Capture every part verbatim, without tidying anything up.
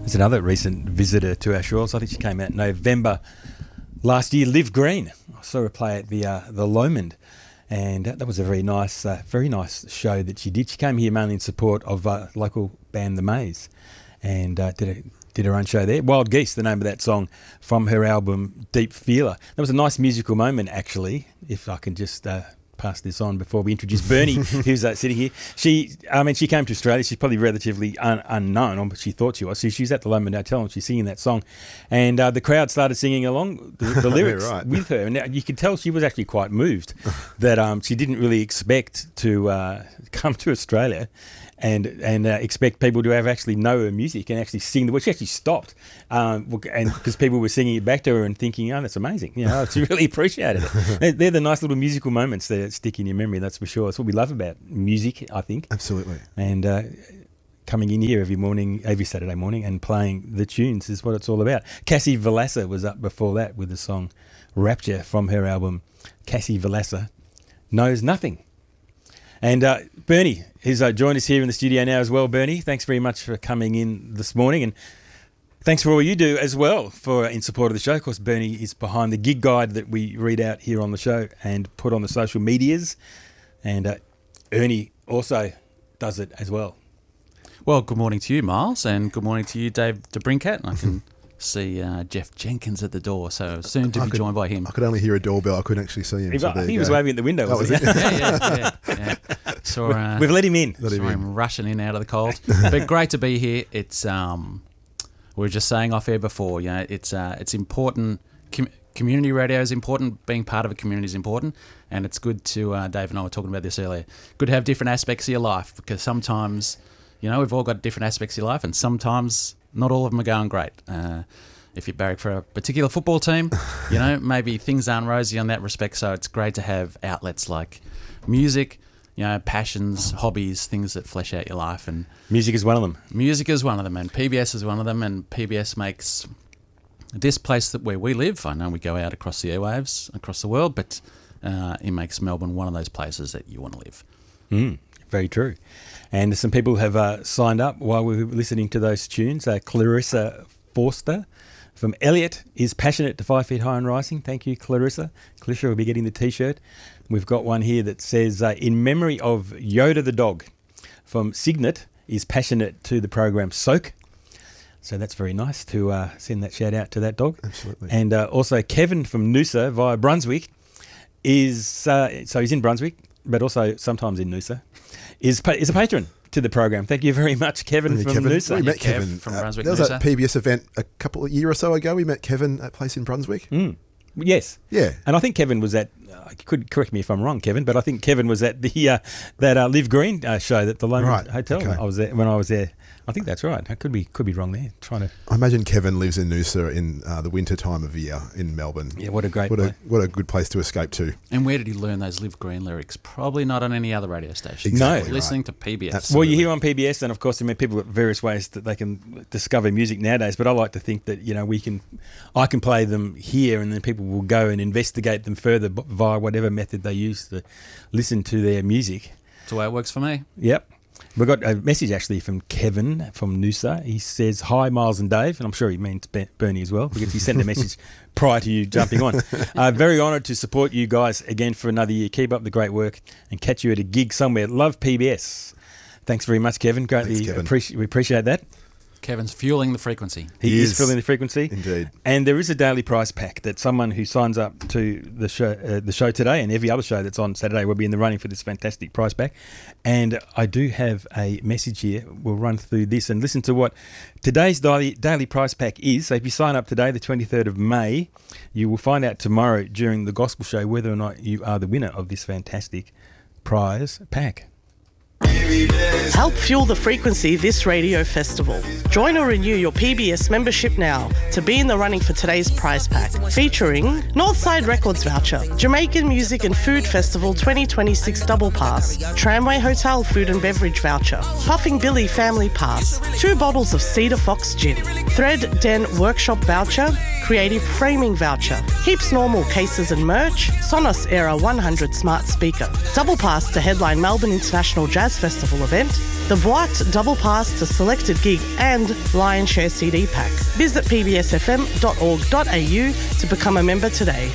There's another recent visitor to our shores. I think she came out in November last year, Liv Green. I saw her play at the uh, the Lomond, and that was a very nice, uh, very nice show that she did. She came here mainly in support of uh, local band The Maze, and uh, did a did her own show there. Wild Geese, the name of that song from her album Deep Feeler. That was a nice musical moment, actually, if I can just uh, pass this on before we introduce Bernie, who's uh, sitting here. She, I mean, she came to Australia. She's probably relatively un- unknown, but she thought she was. So she's at the Lomond Hotel and she's singing that song. And uh, the crowd started singing along the, the lyrics right. with her. And you could tell she was actually quite moved that um, she didn't really expect to uh, come to Australia and and uh, expect people to have actually know her music and actually sing the words. She actually stopped, um, and because people were singing it back to her and thinking, "Oh, that's amazing!" You know, she really appreciated it. They're the nice little musical moments that stick in your memory. That's for sure. That's what we love about music, I think. Absolutely. And uh, coming in here every morning, every Saturday morning, and playing the tunes is what it's all about. Cassie Valassa was up before that with the song "Rapture" from her album. Cassie Valassa Knows Nothing. And uh, Bernie has uh, joined us here in the studio now as well. Bernie, thanks very much for coming in this morning, and thanks for all you do as well for in support of the show. Of course, Bernie is behind the gig guide that we read out here on the show and put on the social medias, and uh, Ernie also does it as well. Well, good morning to you, Miles, and good morning to you, Dave DeBrincat. I can see uh, Jeff Jenkins at the door, so soon to I be could, joined by him. I could only hear a doorbell. I couldn't actually see him. He, so he you was go. waving at the window, That wasn't was he? yeah, yeah, yeah, yeah. Saw, uh, We've let him in. Let him saw in. him rushing in out of the cold. But great to be here. It's um, we were just saying off air before. You know, it's uh, it's important. Com- community radio is important. Being part of a community is important, and it's good to. Uh, Dave and I were talking about this earlier. Good to have different aspects of your life, because sometimes, you know, we've all got different aspects of your life, and sometimes not all of them are going great. Uh, if you're barrack for a particular football team, you know, maybe things aren't rosy on that respect. So it's great to have outlets like music, you know, passions, hobbies, things that flesh out your life. And Music is one of them. music is one of them, and P B S is one of them. And P B S makes this place that where we live. I know we go out across the airwaves, across the world, but uh, it makes Melbourne one of those places that you want to live. Mm, very true. And some people have uh, signed up while we were listening to those tunes. Uh, Clarissa Forster from Elliot is passionate to five feet high and rising. Thank you, Clarissa. Clarissa will be getting the T-shirt. We've got one here that says, uh, in memory of Yoda the dog, from Signet, is passionate to the program Soak. So that's very nice to uh, send that shout out to that dog. Absolutely. And uh, also Kevin from Noosa via Brunswick is, uh, so he's in Brunswick, but also sometimes in Noosa, is pa- is a patron to the program. Thank you very much, Kevin Hey, from Kevin. Noosa. We met Kev Kevin from uh, Brunswick, there was Noosa. that P B S event a couple of year or so ago. We met Kevin at a place in Brunswick. Mm. Yes. Yeah. And I think Kevin was at, uh, could correct me if I'm wrong, Kevin, but I think Kevin was at the uh, that uh, Liv Green uh, show at the Lomond Right, Hotel. okay. I was there when I was there. I think that's right. I could be could be wrong there. Trying to I imagine Kevin lives in Noosa in uh, the winter time of year in Melbourne. yeah, what a great What play. a what a good place to escape to. And where did he learn those Liv Green lyrics? Probably not on any other radio station. Exactly No. Listening right. to P B S. Absolutely. Well, you hear on P B S, and of course, I mean, people have various ways that they can discover music nowadays. But I like to think that you know we can, I can play them here, and then people will go and investigate them further b- via whatever method they use to listen to their music. That's the way it works for me. Yep. We've got a message actually from Kevin from Noosa. He says, hi, Miles and Dave. And I'm sure he means Be- Bernie as well, because he sent a message prior to you jumping on. Uh, very honoured to support you guys again for another year. Keep up the great work and catch you at a gig somewhere. Love P B S. Thanks very much, Kevin. Greatly Thanks, Kevin. appreci- we appreciate that. Kevin's fueling the frequency. He, He is is. filling the frequency. Indeed. And there is a daily prize pack that someone who signs up to the show, uh, the show today and every other show that's on Saturday will be in the running for this fantastic prize pack. And I do have a message here. We'll run through this and listen to what today's daily, daily prize pack is. So if you sign up today, the twenty-third of May, you will find out tomorrow during the gospel show whether or not you are the winner of this fantastic prize pack. Help fuel the frequency this radio festival. Join or renew your P B S membership now to be in the running for today's prize pack, featuring Northside Records voucher, Jamaican Music and Food Festival twenty twenty-six double pass, Tramway Hotel food and beverage voucher, Puffing Billy family pass, two bottles of Cedar Fox gin, Thread Den workshop voucher, Creative framing voucher, Heaps Normal cases and merch, Sonos Era one hundred smart speaker, double pass to headline Melbourne International Jazz Festival event, the Boite Double Pass to selected gig and Lionshare C D pack. Visit p b s f m dot org dot a u to become a member today.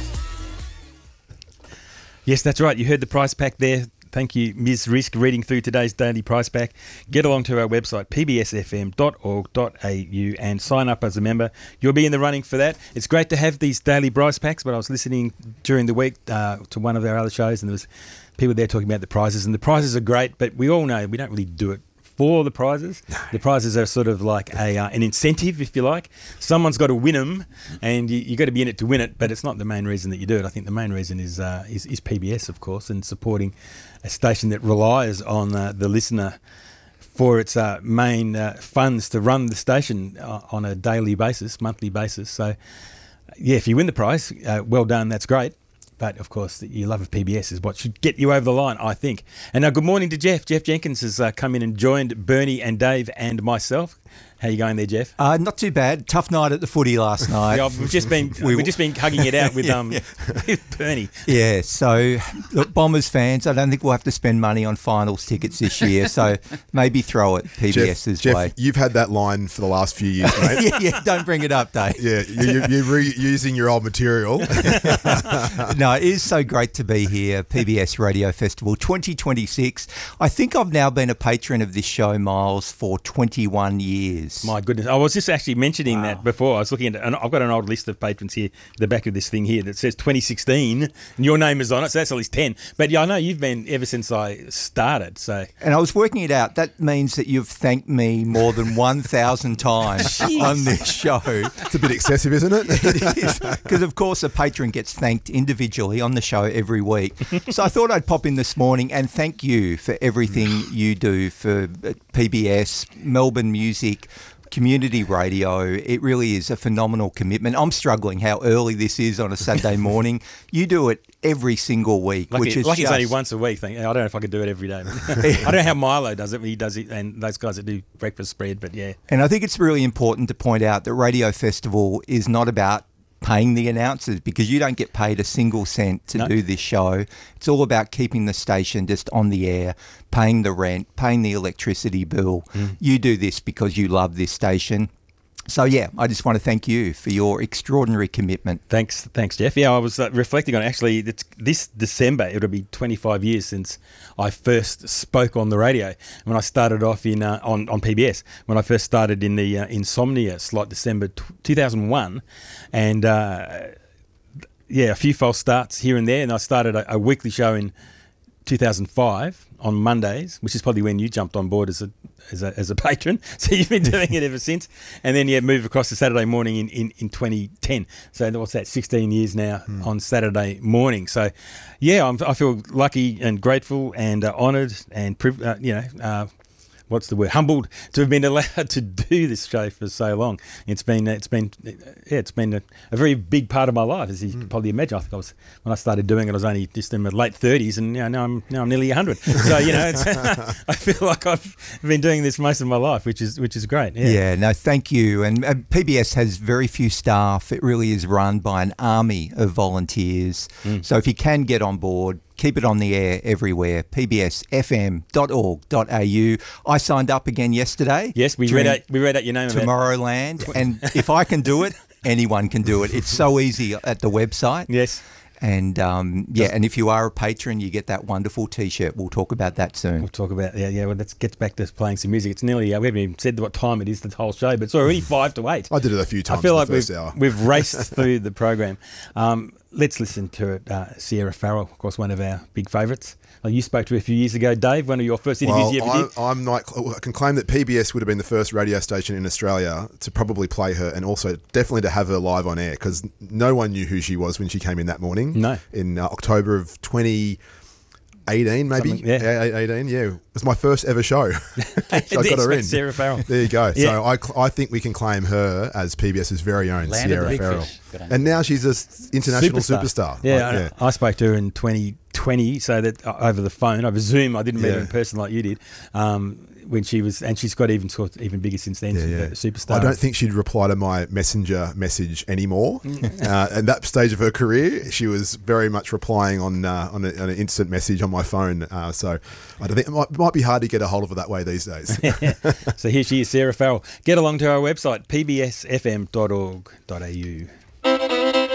Yes, that's right. You heard the price pack there. Thank you, Miz Risk, reading through today's daily price pack. Get along to our website, p b s f m dot org dot a u, and sign up as a member. You'll be in the running for that. It's great to have these daily price packs, but I was listening during the week uh, to one of our other shows, and there was people there talking about the prizes, and the prizes are great, but we all know we don't really do it for the prizes. No. The prizes are sort of like a uh, an incentive, if you like. Someone's got to win them, and you, you got to be in it to win it. But it's not the main reason that you do it. I think the main reason is uh, is, is P B S, of course, and supporting a station that relies on uh, the listener for its uh, main uh, funds to run the station uh, on a daily basis, monthly basis. So, yeah, if you win the prize, uh, well done. That's great. But, of course, your love of P B S is what should get you over the line, I think. And now, good morning to Jeff. Jeff Jenkins has uh, come in and joined Bernie and Dave and myself. How you going there, Jeff? Uh, not too bad. Tough night at the footy last night. Yeah, we've just been we, we've just been hugging it out with yeah, um yeah. with Bernie. Yeah. So, look, Bombers fans, I don't think we'll have to spend money on finals tickets this year. So maybe throw it PBS's Jeff, way. Jeff, you've had that line for the last few years, mate. yeah, yeah. Don't bring it up, Dave. Yeah, you, you're reusing your old material. No, it is so great to be here. P B S Radio Festival twenty twenty-six. I think I've now been a patron of this show, Miles, for twenty-one years. My goodness. I was just actually mentioning Wow. that before. I was looking at, and I've got an old list of patrons here, the back of this thing here, that says twenty sixteen, and your name is on it, so that's at least ten. But yeah, I know you've been ever since I started, so. And I was working it out. That means that you've thanked me more than one thousand times on this show. It's a bit excessive, isn't it? It is. Because, of course, a patron gets thanked individually on the show every week. So I thought I'd pop in this morning and thank you for everything you do for P B S, Melbourne Music, community radio. It really is a phenomenal commitment. I'm struggling how early this is on a Saturday morning. You do it every single week, Lucky, which is lucky just... it's only once a week. Thing. I don't know if I could do it every day. I don't know how Milo does it. He does it, and those guys that do breakfast spread. But yeah, And I think it's really important to point out that Radio Festival is not about paying the announcers, because you don't get paid a single cent to No. do this show. It's all about keeping the station just on the air, paying the rent, paying the electricity bill. Mm. You do this because you love this station. So, yeah, I just want to thank you for your extraordinary commitment. thanks, thanks, Jeff. Yeah, I was uh, reflecting on it. Actually, it's, this December it'll be twenty-five years since I first spoke on the radio. When I started off in uh, on on P B S, when I first started in the uh, Insomnia slot, December two thousand one, and uh, yeah, a few false starts here and there, and I started a, a weekly show in two thousand five on Mondays, which is probably when you jumped on board as a as a, as a patron. So you've been doing it ever since. And then, yeah, moved across to Saturday morning in, in, in twenty ten. So what's that, sixteen years now mm. on Saturday morning. So, yeah, I'm, I feel lucky and grateful and uh, honoured and, priv- uh, you know, uh, what's the word? Humbled to have been allowed to do this show for so long. It's been, it's been, yeah, it's been a, a very big part of my life, as you mm. can probably imagine. I think I was when I started doing it, I was only just in my late thirties, and you know, now I'm now I'm nearly a hundred. So you know, it's, I feel like I've been doing this most of my life, which is which is great. Yeah, Yeah, no, thank you. And uh, P B S has very few staff. It really is run by an army of volunteers. Mm. So if you can get on board, keep it on the air everywhere, p b s f m dot org dot a u. I signed up again yesterday. Yes, we read out we read out your name. Tomorrowland, and if I can do it, anyone can do it. It's so easy at the website. Yes. And um, yeah, and if you are a patron, you get that wonderful T-shirt. We'll talk about that soon. We'll talk about yeah, yeah. Well, let's get back to playing some music. It's nearly uh, we haven't even said what time it is the whole show, but it's already five to eight. I did it a few times. I feel in like the first we've, hour. we've raced through the program. Um, let's listen to it. Uh, Sierra Farrell, of course, one of our big favourites. Well, you spoke to her a few years ago, Dave. One of your first interviews well, you ever I'm, did. I'm not. I can claim that P B S would have been the first radio station in Australia to probably play her, and also definitely to have her live on air, because no one knew who she was when she came in that morning. No. In uh, October of twenty eighteen, maybe. Something, yeah. eighteen. Yeah, it was my first ever show. So I got her in. Sarah Farrell. There you go. Yeah. So I, cl- I think we can claim her as PBS's very own Land of the Sierra big Farrell, fish. Good on and now she's an international Superstar. superstar. Yeah, Like, I, I spoke to her in twenty twenty, so that uh, over the phone, over Zoom. I didn't meet her Yeah. in person like you did. Um, when she was, and she's got even sort of even bigger since then. Yeah, yeah. Superstar. I don't think she'd reply to my messenger message anymore. uh, at that stage of her career, she was very much replying on uh, on, a, on an instant message on my phone. Uh, so I don't think it might, it might be hard to get a hold of her that way these days. So here she is, Sarah Farrell. Get along to our website, p b s f m dot org dot a u.